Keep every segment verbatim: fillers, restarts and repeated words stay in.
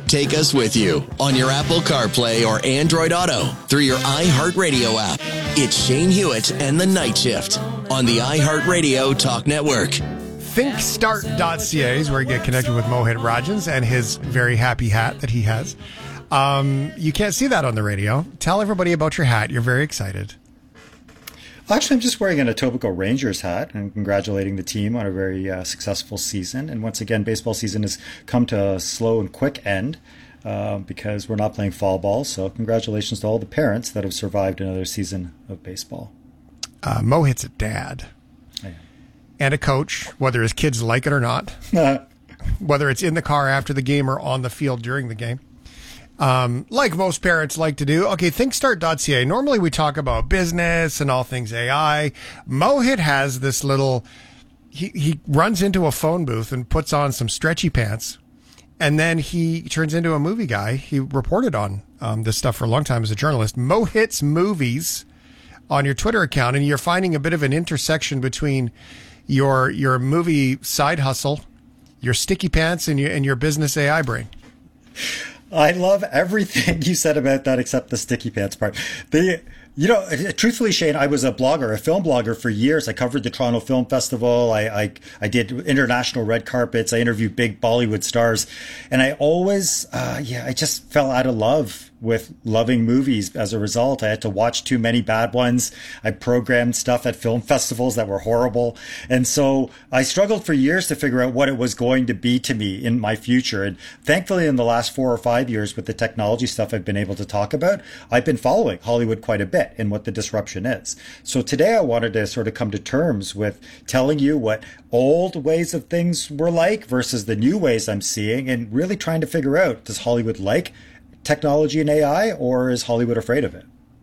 Take us with you on your Apple CarPlay or Android Auto through your iHeartRadio app. It's Shane Hewitt and the Night Shift on the iHeartRadio Talk Network. think start dot c a is where you get connected with Mohit Rajans and his very happy hat that he has. Um, you can't see that on the radio. Tell everybody about your hat. You're very excited. Actually, I'm just wearing an Etobicoke Rangers hat and congratulating the team on a very uh, successful season. And once again, baseball season has come to a slow and quick end uh, because we're not playing fall ball. So congratulations to all the parents that have survived another season of baseball. Uh, Mohit's a dad I am. and a coach, whether his kids like it or not, whether it's in the car after the game or on the field during the game. Um, like most parents like to do. Okay, think start dot c a. Normally we talk about business and all things A I. Mohit has this little, he, he runs into a phone booth and puts on some stretchy pants, and then he turns into a movie guy. He reported on um, this stuff for a long time as a journalist. Mohit's Movies on your Twitter account, and you're finding a bit of an intersection between your your movie side hustle, your sticky pants, and your, and your business A I brain. I love everything you said about that except the sticky pants part. The, you know, truthfully, Shane, I was a blogger, a film blogger for years. I covered the Toronto Film Festival. I, I, I did international red carpets. I interviewed big Bollywood stars. And I always, uh, yeah, I just fell out of love with loving movies as a result. I had to watch too many bad ones. I programmed stuff at film festivals that were horrible. And so I struggled for years to figure out what it was going to be to me in my future. And thankfully, in the last four or five years with the technology stuff I've been able to talk about, I've been following Hollywood quite a bit and what the disruption is. So today I wanted to sort of come to terms with telling you what old ways of things were like versus the new ways I'm seeing, and really trying to figure out, does Hollywood like technology and A I, or is Hollywood afraid of it?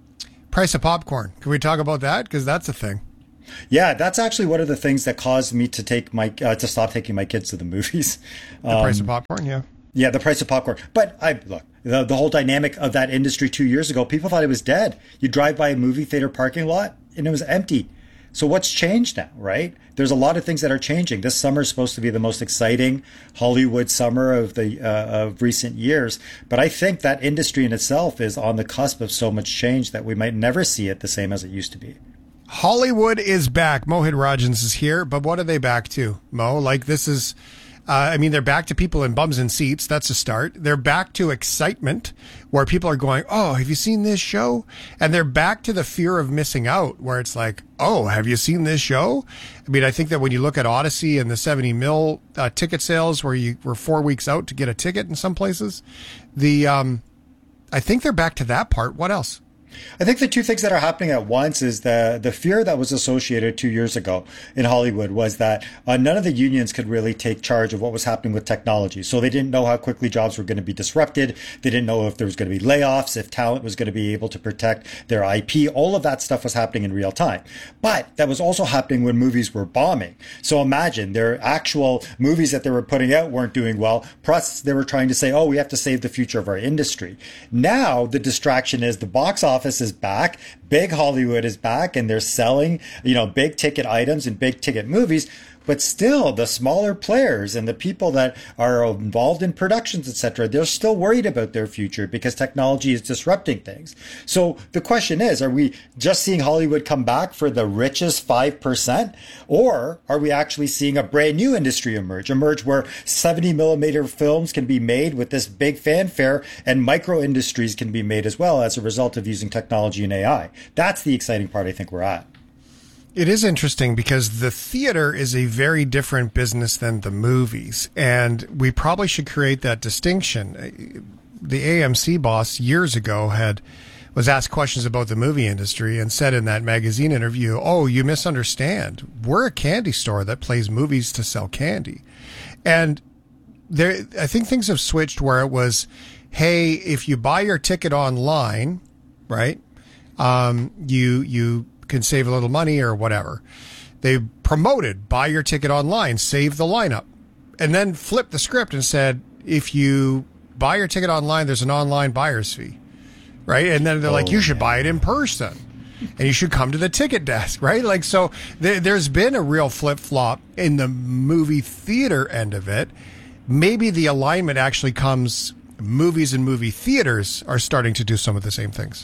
Price of popcorn. Can we talk about that? Because that's a thing. Yeah, that's actually one of the things that caused me to take my uh, to stop taking my kids to the movies. The um, price of popcorn, yeah. Yeah, the price of popcorn. But I look, the, the whole dynamic of that industry two years ago, people thought it was dead. You drive by a movie theater parking lot and it was empty. So what's changed now, right? There's a lot of things that are changing. This summer is supposed to be the most exciting Hollywood summer of the uh, of recent years. But I think that industry in itself is on the cusp of so much change that we might never see it the same as it used to be. Hollywood is back. Mohit Rajans is here, but what are they back to, Mo? Like, this is, uh, I mean, they're back to people in bums and seats. That's a start. They're back to excitement, where people are going, oh, have you seen this show? And they're back to the fear of missing out, where it's like, oh, have you seen this show? I mean, I think that when you look at Odyssey and the seventy mil uh, ticket sales, where you were four weeks out to get a ticket in some places, the um, I think they're back to that part. What else? I think the two things that are happening at once is the the fear that was associated two years ago in Hollywood was that uh, none of the unions could really take charge of what was happening with technology. So they didn't know how quickly jobs were going to be disrupted. They didn't know if there was going to be layoffs, if talent was going to be able to protect their I P. All of that stuff was happening in real time. But that was also happening when movies were bombing. So imagine their actual movies that they were putting out weren't doing well. Plus, they were trying to say, oh, we have to save the future of our industry. Now, the distraction is the box office is back. Big Hollywood is back, and they're selling, you know, big ticket items and big ticket movies. But still, the smaller players and the people that are involved in productions, et cetera, they're still worried about their future because technology is disrupting things. So the question is, are we just seeing Hollywood come back for the richest five percent? Or are we actually seeing a brand new industry emerge, emerge where seventy millimeter films can be made with this big fanfare, and micro industries can be made as well as a result of using technology and A I? That's the exciting part I think we're at. It is interesting because the theater is a very different business than the movies, and we probably should create that distinction. The A M C boss years ago had was asked questions about the movie industry and said in that magazine interview, oh, you misunderstand. We're a candy store that plays movies to sell candy. And there, I think things have switched where it was, hey, if you buy your ticket online, right, um, you you can save a little money or whatever. They promoted buy your ticket online, save the lineup, and then flipped the script and said, if you buy your ticket online, there's an online buyer's fee, right? And then they're oh, like, you should yeah. buy it in person, and you should come to the ticket desk, right? Like, so there, there's been a real flip-flop in the movie theater end of it. Maybe the alignment actually comes movies and movie theaters are starting to do some of the same things.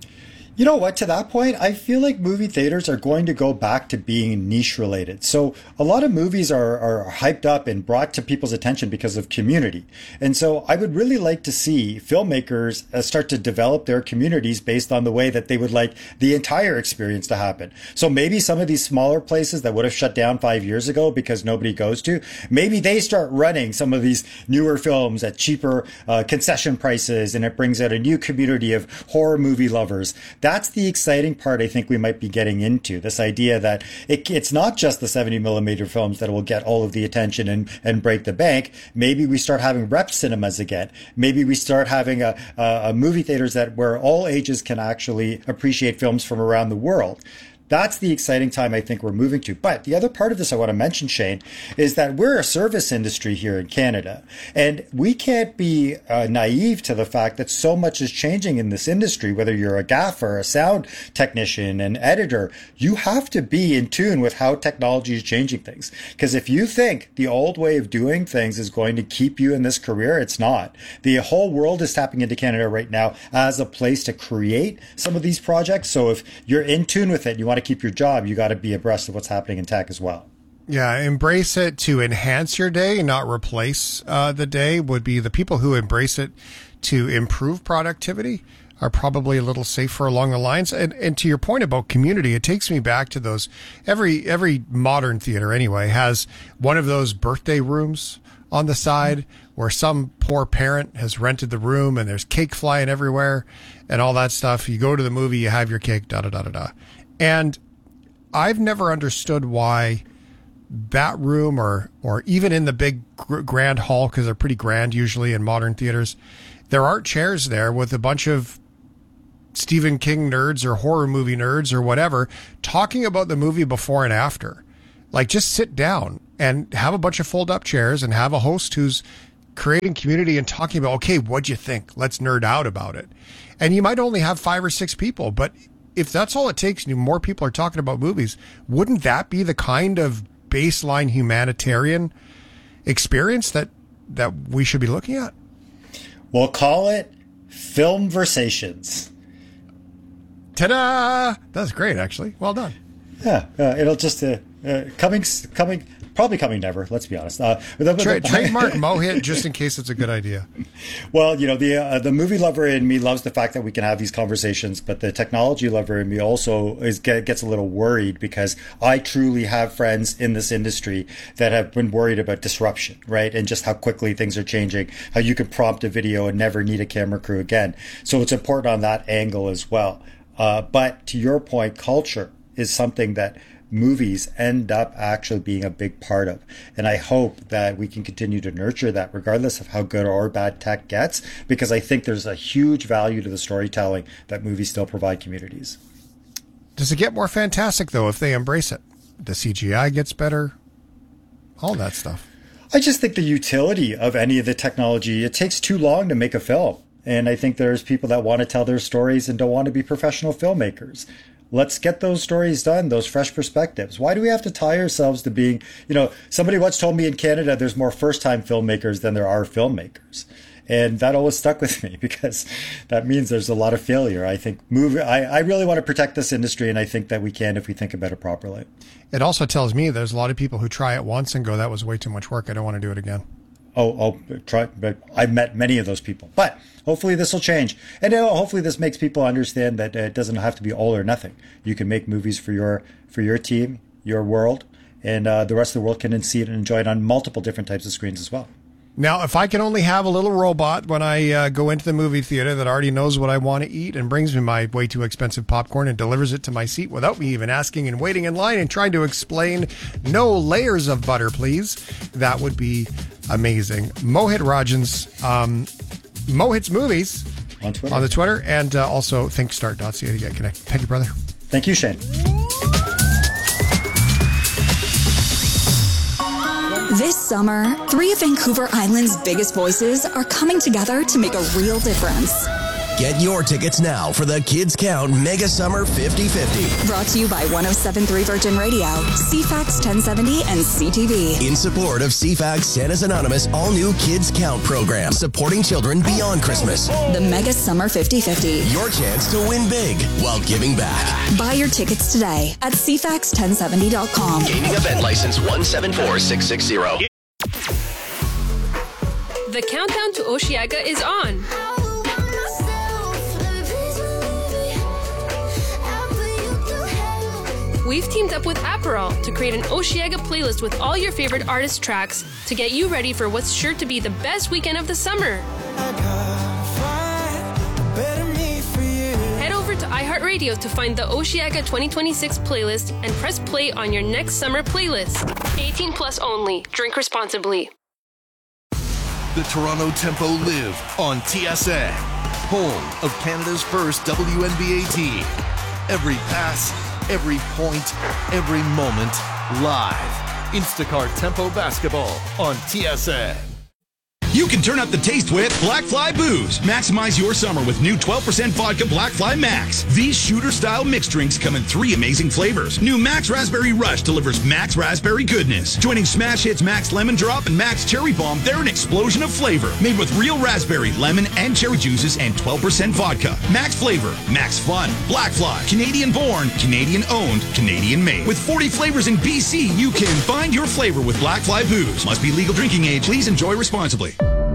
You know what? To that point, I feel like movie theaters are going to go back to being niche related. So a lot of movies are, are hyped up and brought to people's attention because of community. And so I would really like to see filmmakers uh, start to develop their communities based on the way that they would like the entire experience to happen. So maybe some of these smaller places that would have shut down five years ago because nobody goes to, maybe they start running some of these newer films at cheaper uh, concession prices, and it brings out a new community of horror movie lovers. That's the exciting part I think we might be getting into, this idea that it, it's not just the seventy millimeter films that will get all of the attention and, and break the bank. Maybe we start having rep cinemas again. Maybe we start having a, a, a movie theaters that where all ages can actually appreciate films from around the world. That's the exciting time I think we're moving to. But the other part of this I want to mention, Shane, is that we're a service industry here in Canada. And we can't be uh, naive to the fact that so much is changing in this industry, whether you're a gaffer, a sound technician, an editor. You have to be in tune with how technology is changing things. Because if you think the old way of doing things is going to keep you in this career, it's not. The whole world is tapping into Canada right now as a place to create some of these projects. So if you're in tune with it, you want to keep your job, you got to be abreast of what's happening in tech as well. Yeah, embrace it to enhance your day, not replace uh, the day, would be the people who embrace it to improve productivity are probably a little safer along the lines. And, and to your point about community, it takes me back to those, every every modern theater anyway has one of those birthday rooms on the side where some poor parent has rented the room and there's cake flying everywhere and all that stuff. You go to the movie, you have your cake, da da da da da. And I've never understood why that room or or even in the big grand hall, because they're pretty grand usually in modern theaters, there aren't chairs there with a bunch of Stephen King nerds or horror movie nerds or whatever talking about the movie before and after. Like, just sit down and have a bunch of fold up chairs and have a host who's creating community and talking about, okay, what'd you think? Let's nerd out about it. And you might only have five or six people, but if that's all it takes and more people are talking about movies, wouldn't that be the kind of baseline humanitarian experience that that we should be looking at? We'll call it Filmversations. Ta-da! That's great, actually. Well done. Yeah, uh, it'll just uh, uh, coming coming probably coming never. Let's be honest. Uh, the, Tra- the, trademark Mohit, just in case it's a good idea. Well, you know, the uh, the movie lover in me loves the fact that we can have these conversations, but the technology lover in me also is gets a little worried because I truly have friends in this industry that have been worried about disruption, right? And just how quickly things are changing, how you can prompt a video and never need a camera crew again. So it's important on that angle as well. Uh, but to your point, culture is something that movies end up actually being a big part of. And I hope that we can continue to nurture that regardless of how good or bad tech gets, because I think there's a huge value to the storytelling that movies still provide communities. Does it get more fantastic, though, if they embrace it? The C G I gets better, all that stuff. I just think the utility of any of the technology, it takes too long to make a film. And I think there's people that want to tell their stories and don't want to be professional filmmakers. Let's get those stories done, those fresh perspectives. Why do we have to tie ourselves to being, you know, somebody once told me in Canada there's more first-time filmmakers than there are filmmakers. And that always stuck with me because that means there's a lot of failure. I think movie, I, I really want to protect this industry, and I think that we can if we think about it properly. It also tells me there's a lot of people who try it once and go, that was way too much work. I don't want to do it again. Oh, oh, try, but I've met many of those people. But hopefully this will change. And uh, hopefully this makes people understand that it doesn't have to be all or nothing. You can make movies for your for your team, your world, and uh, the rest of the world can see it and enjoy it on multiple different types of screens as well. Now, if I can only have a little robot when I uh, go into the movie theater that already knows what I want to eat and brings me my way too expensive popcorn and delivers it to my seat without me even asking and waiting in line and trying to explain, no layers of butter, please, that would be amazing. Mohit Rajan's um, Mohit's Movies on Twitter, on the Twitter, and uh, also think start dot c a to get connected. Thank you, brother. Thank you, Shane. This summer, three of Vancouver Island's biggest voices are coming together to make a real difference. Get your tickets now for the Kids Count Mega Summer fifty fifty. Brought to you by one oh seven point three Virgin Radio, C FAX ten seventy, and C T V. In support of C FAX Santa's Anonymous all-new Kids Count program, supporting children beyond Christmas. The Mega Summer fifty fifty. Your chance to win big while giving back. Buy your tickets today at C FAX ten seventy dot com. Gaming event license one seven four six six zero. The countdown to Osheaga is on. We've teamed up with Aperol to create an Osheaga playlist with all your favorite artist tracks to get you ready for what's sure to be the best weekend of the summer. Head over to iHeartRadio to find the Osheaga twenty twenty-six playlist and press play on your next summer playlist. eighteen plus only. Drink responsibly. The Toronto Tempo live on T S A, home of Canada's first W N B A team. Every pass, every point, every moment, live. Instacart Tempo Basketball on T S A. You can turn up the taste with Black Fly Booze. Maximize your summer with new twelve percent vodka Black Fly Max. These shooter-style mixed drinks come in three amazing flavors. New Max Raspberry Rush delivers Max Raspberry goodness. Joining smash hits Max Lemon Drop and Max Cherry Bomb, they're an explosion of flavor. Made with real raspberry, lemon, and cherry juices and twelve percent vodka. Max flavor, Max fun. Black Fly, Canadian-born, Canadian-owned, Canadian-made. With forty flavors in B C, you can find your flavor with Black Fly Booze. Must be legal drinking age. Please enjoy responsibly.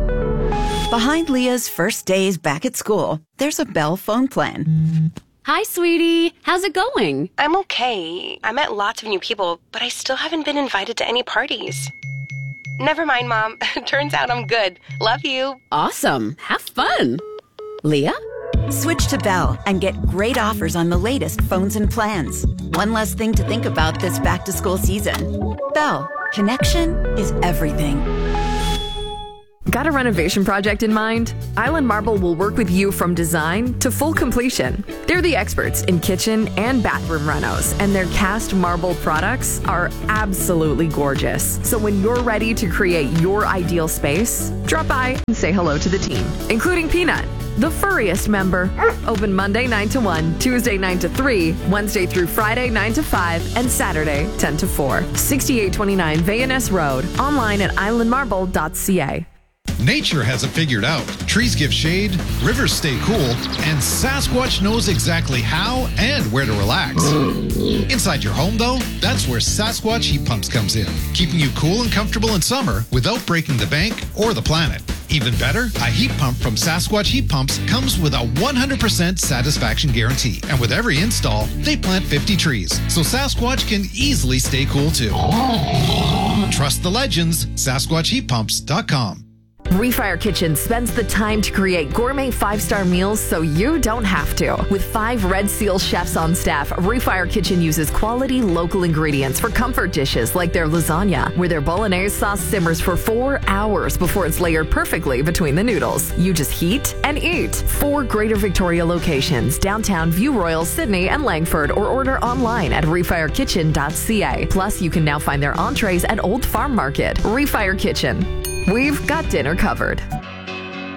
Behind Leah's first days back at school, there's a Bell phone plan. Hi, sweetie. How's it going? I'm okay. I met lots of new people, but I still haven't been invited to any parties. Never mind, Mom. Turns out I'm good. Love you. Awesome. Have fun. Leah? Switch to Bell and get great offers on the latest phones and plans. One less thing to think about this back-to-school season. Bell. Connection is everything. Got a renovation project in mind? Island Marble will work with you from design to full completion. They're the experts in kitchen and bathroom renos, and their cast marble products are absolutely gorgeous. So when you're ready to create your ideal space, drop by and say hello to the team, including Peanut, the furriest member. Open Monday nine to one, Tuesday nine to three, Wednesday through Friday nine to five, and Saturday ten to four. sixty-eight twenty-nine Van Ness Road. Online at island marble dot c a. Nature has it figured out. Trees give shade, rivers stay cool, and Sasquatch knows exactly how and where to relax. Inside your home, though, that's where Sasquatch Heat Pumps comes in, keeping you cool and comfortable in summer without breaking the bank or the planet. Even better, a heat pump from Sasquatch Heat Pumps comes with a one hundred percent satisfaction guarantee. And with every install, they plant fifty trees, so Sasquatch can easily stay cool too. Trust the legends, Sasquatch Heat Pumps dot com. Refire Kitchen spends the time to create gourmet five-star meals so you don't have to. With five Red Seal chefs on staff, Refire Kitchen uses quality local ingredients for comfort dishes like their lasagna, where their bolognese sauce simmers for four hours before it's layered perfectly between the noodles. You just heat and eat. Four Greater Victoria locations, downtown, View Royal, Sydney, and Langford, or order online at refire kitchen dot c a. Plus, you can now find their entrees at Old Farm Market. Refire Kitchen. We've got dinner covered.